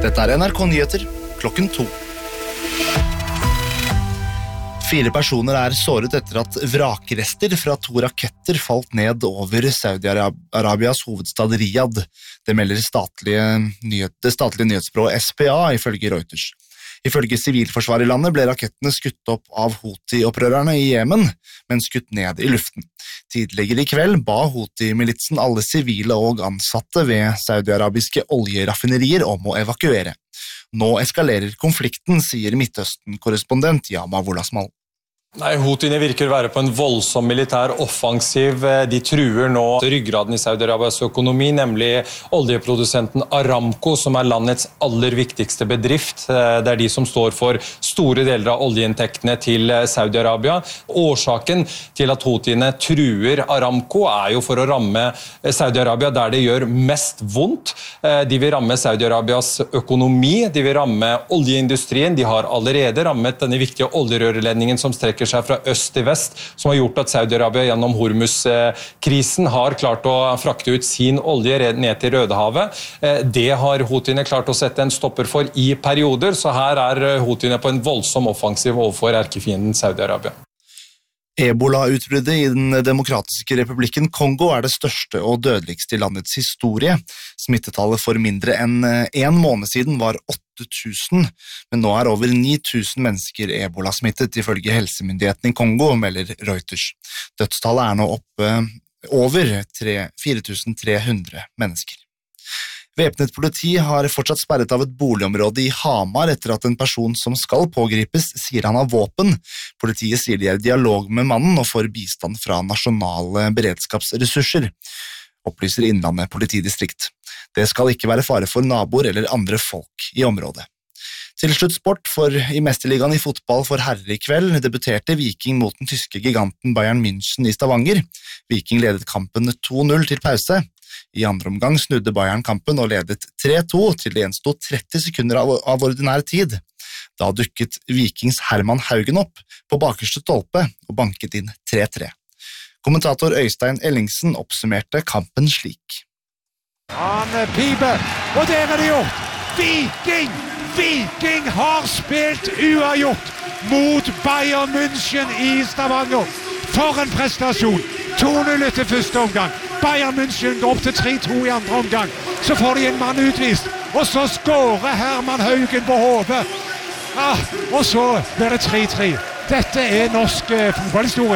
Dette NRK Nyheter, klokken 2. 4 personer såret etter at vrakrester fra 2 raketter falt ned over Saudi-Arabias hovedstad Riyadh. Det melder det statlige nyhetsbyrået SPA ifølge Reuters. Ifølge sivilforsvaret i landet ble rakettene skutt opp av Houthi-opprørerne i Jemen, men skutt ned i luften. Tidligere i kveld ba Houthi-militsen alle sivile og ansatte ved saudi-arabiske oljeraffinerier om å evakuere. Nå eskalerer konflikten, sier Midtøsten-korrespondent Yama Wolasmal. Nei, Houthiene virker å være på en voldsom militær offensiv. De truer nå ryggraden i Saudi-Arabias økonomi, nemlig oljeprodusenten Aramco, som landets aller viktigste bedrift. Det de som står for store deler av oljeinntektene til Saudi-Arabia. Årsaken til at Houthiene truer Aramco jo for å ramme Saudi-Arabia der det gjør mest vondt. De vil ramme Saudi-Arabias økonomi, de vil ramme oljeindustrien. De har allerede rammet denne viktige oljerørledningen som strekker seg fra øst til vest, som har gjort at Saudi-Arabia gjennom Hormuz-krisen har klart å frakte ut sin olje ned til Rødehavet. Det har Houthiene klart å sette en stopper for i perioder, så her Houthiene på en voldsom offensiv overfor erkefienden Saudi-Arabia. Ebola-utbruddet i den demokratiske republikken Kongo det største og dødeligste i landets historie. Smittetallet for mindre enn en måned siden var 8.000, men nå over 9.000 mennesker ebola-smittet ifølge helsemyndighetene i Kongo, melder Reuters. Dødstallet nå oppe over 4.300 mennesker. Væpnet politi har fortsatt sperret av et boligområde i Hamar etter at en person som skal pågripes sier han har våpen. Politiet sier de i dialog med mannen og får bistand fra nasjonale beredskapsressurser, opplyser Innlandet politidistrikt. Det skal ikke være fare for naboer eller andre folk i området. Til slutt sport, for i Mesterligaen i fotball for herrer i kveld debuterte Viking mot den tyske giganten Bayern München i Stavanger. Viking ledet kampen 2-0 til pause. I andre omgang snudde Bayern kampen og ledet 3-2 til det gjensto 30 sekunder av ordinær tid. Da dukket Vikings Herman Haugen opp på bakerste stolpe og banket inn 3-3. Kommentator Øystein Ellingsen oppsummerte kampen slik. Arne Pibe, og der det gjort! Viking har spilt uavgjort mot Bayern München i Stavanger. For en prestasjon! 2-0 etter første omgang. Bayern München går opp til 3-2 i andre omgang. Så får de en mann utvist, og så skårer Herman Haugen på hodet. Og så blir det 3-3. Dette norsk fotballhistorie.